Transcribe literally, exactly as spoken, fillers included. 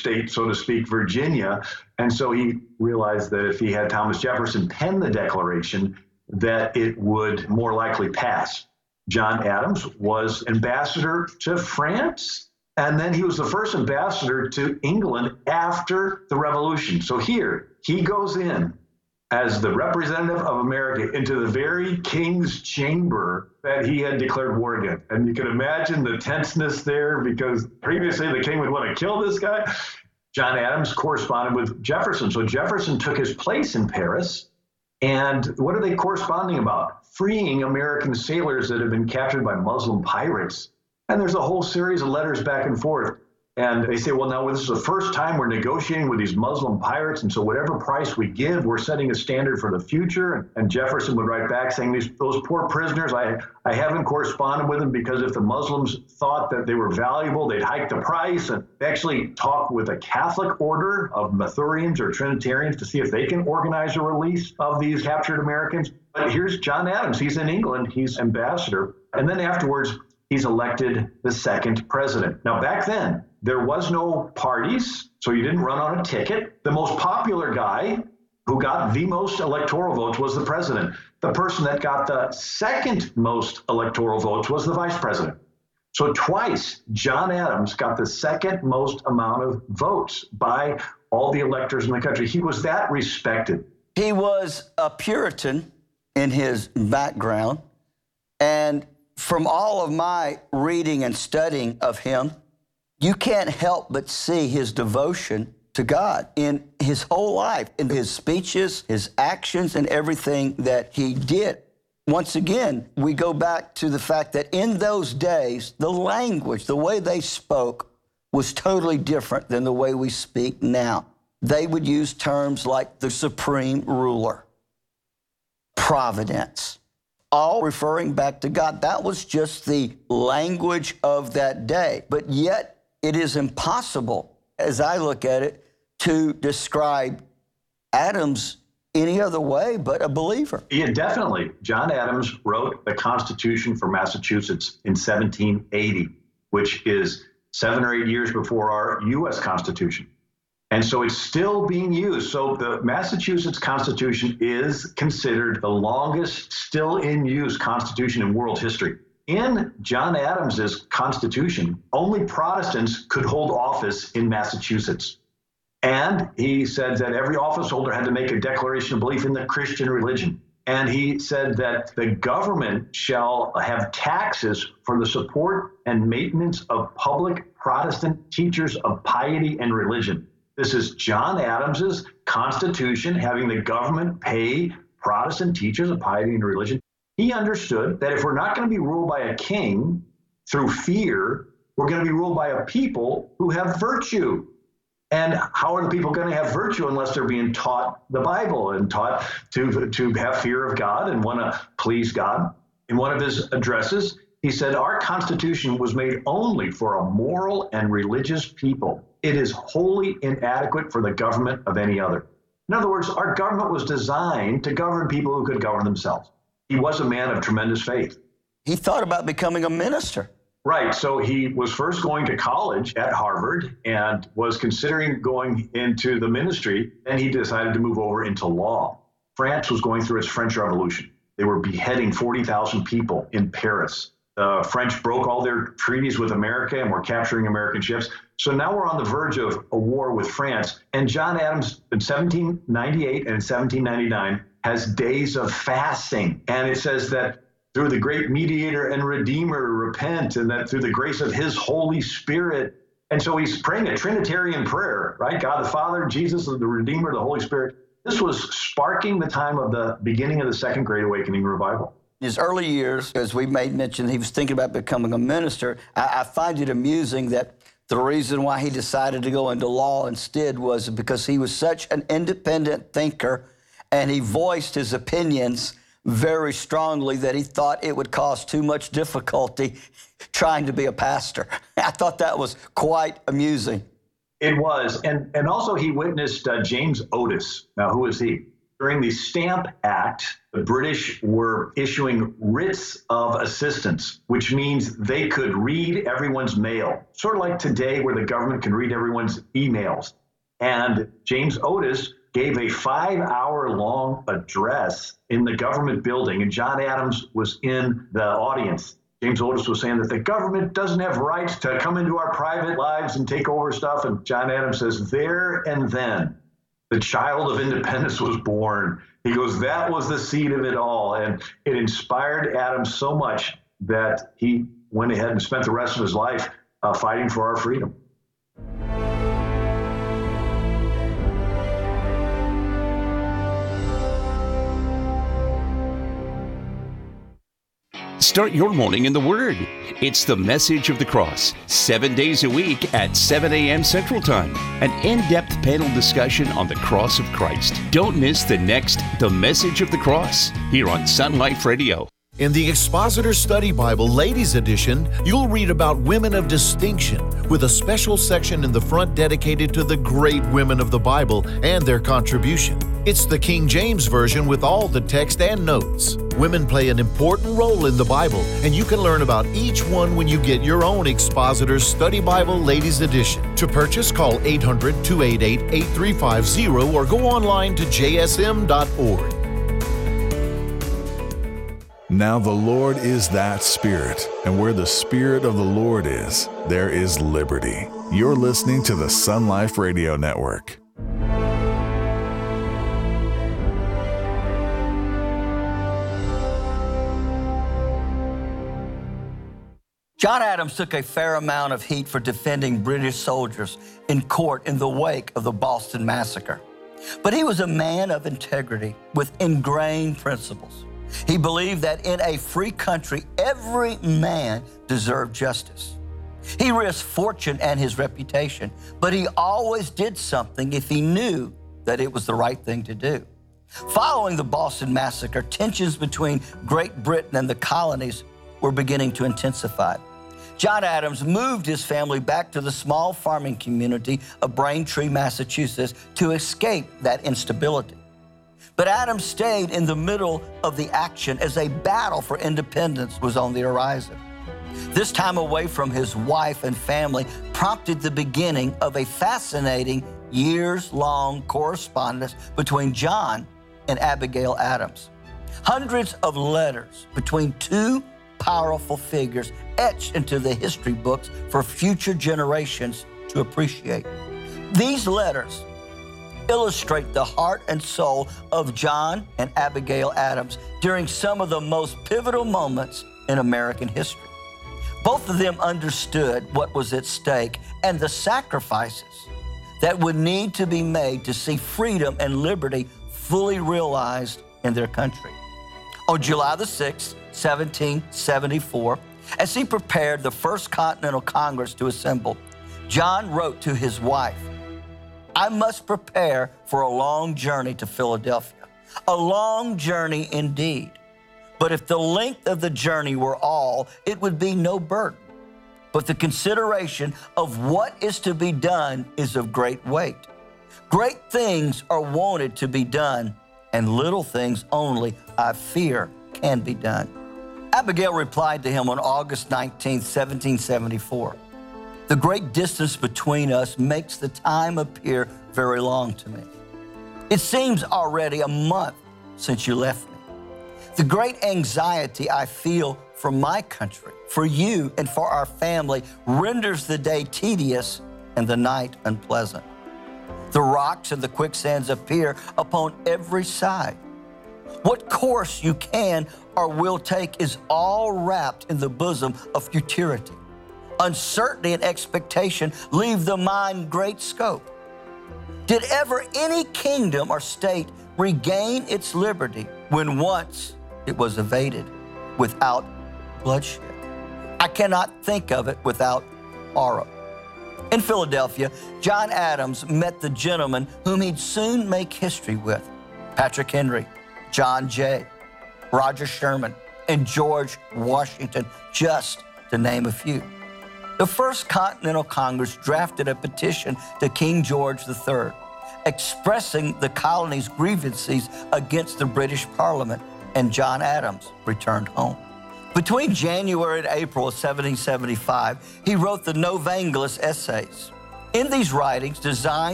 state, so to speak, Virginia. And so he realized that if he had Thomas Jefferson pen the Declaration, that it would more likely pass. John Adams was ambassador to France, and then he was the first ambassador to England after the Revolution. So here, he goes in as the representative of America into the very king's chamber that he had declared war against. And you can imagine the tenseness there, because previously the king would want to kill this guy. John Adams corresponded with Jefferson. So Jefferson took his place in Paris. And what are they corresponding about? Freeing American sailors that have been captured by Muslim pirates. And there's a whole series of letters back and forth. And they say, well, now this is the first time we're negotiating with these Muslim pirates. And so whatever price we give, we're setting a standard for the future. And Jefferson would write back saying, these those poor prisoners, I, I haven't corresponded with them because if the Muslims thought that they were valuable, they'd hike the price. And they actually talk with a Catholic order of Mathurians or Trinitarians to see if they can organize a release of these captured Americans. But here's John Adams. He's in England. He's ambassador. And then afterwards, he's elected the second president. Now, back then, there was no parties, so you didn't run on a ticket. The most popular guy who got the most electoral votes was the president. The person that got the second most electoral votes was the vice president. So twice, John Adams got the second most amount of votes by all the electors in the country. He was that respected. He was a Puritan in his background, and from all of my reading and studying of him, you can't help but see his devotion to God in his whole life, in his speeches, his actions, and everything that he did. Once again, we go back to the fact that in those days, the language, the way they spoke, was totally different than the way we speak now. They would use terms like the supreme ruler, providence, all referring back to God. That was just the language of that day. But yet, it is impossible, as I look at it, to describe Adams any other way but a believer. Yeah, definitely. John Adams wrote the Constitution for Massachusetts in seventeen eighty, which is seven or eight years before our U S Constitution. And so it's still being used. So the Massachusetts Constitution is considered the longest still in use Constitution in world history. In John Adams's Constitution, only Protestants could hold office in Massachusetts. And he said that every office holder had to make a declaration of belief in the Christian religion. And he said that the government shall have taxes for the support and maintenance of public Protestant teachers of piety and religion. This is John Adams's Constitution, having the government pay Protestant teachers of piety and religion. He understood that if we're not going to be ruled by a king through fear, we're going to be ruled by a people who have virtue. And how are the people going to have virtue unless they're being taught the Bible and taught to, to have fear of God and want to please God? In one of his addresses, he said, our Constitution was made only for a moral and religious people. It is wholly inadequate for the government of any other. In other words, our government was designed to govern people who could govern themselves. He was a man of tremendous faith. He thought about becoming a minister. Right. So he was first going to college at Harvard and was considering going into the ministry. And he decided to move over into law. France was going through its French Revolution. They were beheading forty thousand people in Paris. The French broke all their treaties with America and were capturing American ships. So now we're on the verge of a war with France. And John Adams in seventeen ninety-eight and in seventeen ninety-nine has days of fasting. And it says that through the great mediator and redeemer, repent, and that through the grace of his Holy Spirit. And so he's praying a Trinitarian prayer, right? God the Father, Jesus, the Redeemer, the Holy Spirit. This was sparking the time of the beginning of the Second Great Awakening revival. In his early years, as we made mention, he was thinking about becoming a minister. I, I find it amusing that the reason why he decided to go into law instead was because he was such an independent thinker, and he voiced his opinions very strongly that he thought it would cause too much difficulty trying to be a pastor. I thought that was quite amusing. It was. And, and also he witnessed uh, James Otis. Now, who is he? During the Stamp Act, the British were issuing writs of assistance, which means they could read everyone's mail, sort of like today where the government can read everyone's emails. And James Otis gave a five-hour-long address in the government building, and John Adams was in the audience. James Otis was saying that the government doesn't have rights to come into our private lives and take over stuff, and John Adams says, there and then, the child of independence was born. He goes, that was the seed of it all. And it inspired Adams so much that he went ahead and spent the rest of his life uh, fighting for our freedom. Start your morning in the Word. It's the Message of the Cross, seven days a week at seven a.m. Central Time. An in-depth panel discussion on the cross of Christ. Don't miss the next The Message of the Cross here on Sun Life Radio. In the Expositor Study Bible Ladies Edition, you'll read about women of distinction, with a special section in the front dedicated to the great women of the Bible and their contribution. It's the King James Version with all the text and notes. Women play an important role in the Bible, and you can learn about each one when you get your own Expositor Study Bible Ladies Edition. To purchase, call eight hundred, two eight eight, eight three five zero or go online to j s m dot org. Now the Lord is that Spirit, and where the Spirit of the Lord is, there is liberty. You're listening to the Sun Life Radio Network. John Adams took a fair amount of heat for defending British soldiers in court in the wake of the Boston Massacre. But he was a man of integrity with ingrained principles. He believed that in a free country, every man deserved justice. He risked fortune and his reputation, but he always did something if he knew that it was the right thing to do. Following the Boston Massacre, tensions between Great Britain and the colonies were beginning to intensify. John Adams moved his family back to the small farming community of Braintree, Massachusetts, to escape that instability. But Adams stayed in the middle of the action as a battle for independence was on the horizon. This time away from his wife and family prompted the beginning of a fascinating years-long correspondence between John and Abigail Adams. Hundreds of letters between two powerful figures etched into the history books for future generations to appreciate. These letters illustrate the heart and soul of John and Abigail Adams during some of the most pivotal moments in American history. Both of them understood what was at stake and the sacrifices that would need to be made to see freedom and liberty fully realized in their country. On July the sixth, seventeen seventy-four, as he prepared the First Continental Congress to assemble, John wrote to his wife, "I must prepare for a long journey to Philadelphia, a long journey indeed. But if the length of the journey were all, it would be no burden. But the consideration of what is to be done is of great weight. Great things are wanted to be done, and little things only, I fear, can be done." Abigail replied to him on August nineteenth, seventeen seventy-four. "The great distance between us makes the time appear very long to me. It seems already a month since you left me. The great anxiety I feel for my country, for you, and for our family renders the day tedious and the night unpleasant. The rocks and the quicksands appear upon every side. What course you can or will take is all wrapped in the bosom of futurity. Uncertainty and expectation leave the mind great scope. Did ever any kingdom or state regain its liberty when once it was evaded without bloodshed? I cannot think of it without horror." In Philadelphia, John Adams met the gentlemen whom he'd soon make history with: Patrick Henry, John Jay, Roger Sherman, and George Washington, just to name a few. The First Continental Congress drafted a petition to King George the Third, expressing the colony's grievances against the British Parliament, and John Adams returned home. Between January and April of seventeen seventy-five, he wrote the Nova Anglis Essays. In these writings, designed